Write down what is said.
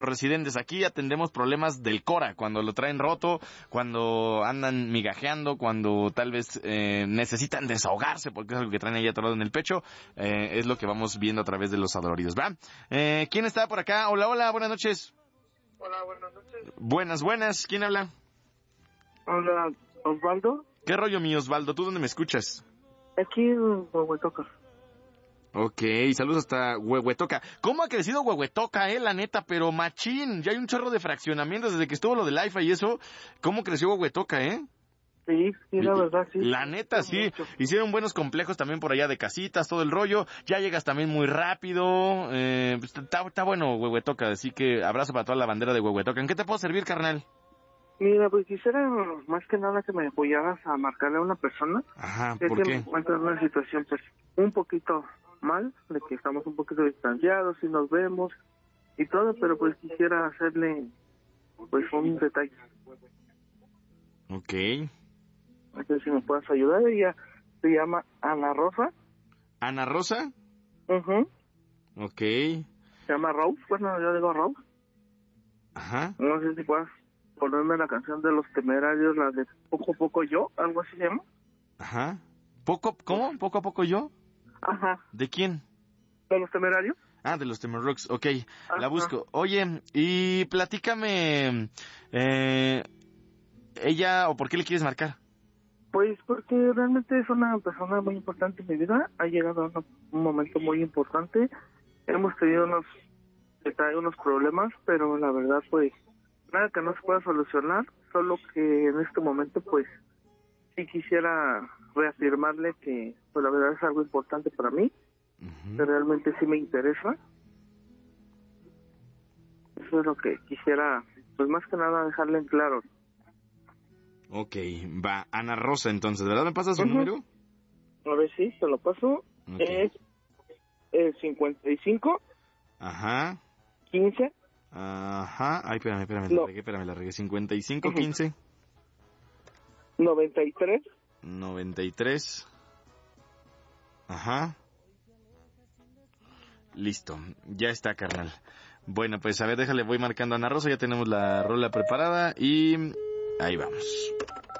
residentes. Aquí atendemos problemas del Cora, cuando lo traen roto, cuando andan migajeando, cuando tal vez necesitan desahogarse porque es algo que traen ahí atorado en el pecho. Es lo que vamos viendo a través de los adoloridos, ¿va? ¿Quién está por acá? Hola, hola, buenas noches. Hola, buenas noches. Buenas, ¿quién habla? Hola, Osvaldo. ¿Qué rollo, mi Osvaldo? ¿Tú dónde me escuchas? Aquí en Huehuetoca. Ok, saludos hasta Huehuetoca. ¿Cómo ha crecido Huehuetoca, la neta? Pero machín, ya hay un chorro de fraccionamientos desde que estuvo lo del AIFA y eso. ¿Cómo creció Huehuetoca, Sí, la verdad, sí. La neta, sí. Mucho. Hicieron buenos complejos también por allá de casitas, todo el rollo. Ya llegas también muy rápido. Está bueno Huehuetoca, así que abrazo para toda la bandera de Huehuetoca. ¿En qué te puedo servir, carnal? Mira, pues quisiera más que nada que me apoyaras a marcarle a una persona. Ajá, ¿por qué? Me encuentro en una situación pues un poquito mal, de que estamos un poquito distanciados y nos vemos y todo, pero pues quisiera hacerle pues un detalle. Ok. No sé si me puedes ayudar. Ella se llama Ana Rosa. ¿Ana Rosa? Mhm. Ok. Se llama Rose, bueno, yo digo Rose. Ajá. No sé si puedas ponerme la canción de Los Temerarios, la de Poco a Poco Yo, algo así se llama. Ajá. ¿Cómo? ¿Poco a poco yo? Ajá. ¿De quién? ¿De Los Temerarios? Ah, de los Temerrocks, ok. Ajá. La busco. Oye, y platícame, ella, o por qué le quieres marcar. Pues porque realmente es una persona muy importante en mi vida, ha llegado a un momento muy importante, hemos tenido unos problemas, pero la verdad pues nada que no se pueda solucionar, solo que en este momento pues sí quisiera reafirmarle que pues la verdad es algo importante para mí, que realmente sí me interesa. Eso es lo que quisiera, pues más que nada dejarle en claro. Ok, va, Ana Rosa entonces, ¿verdad? ¿Me pasas su número? A ver si, te lo paso. Okay. Es 55. Ajá. 15. Ajá. Ay, espérame, la regué. 55, 15. 93. 93. Ajá. Listo, ya está, carnal. Bueno, pues a ver, déjale, voy marcando a Ana Rosa, ya tenemos la rola preparada y ahí vamos.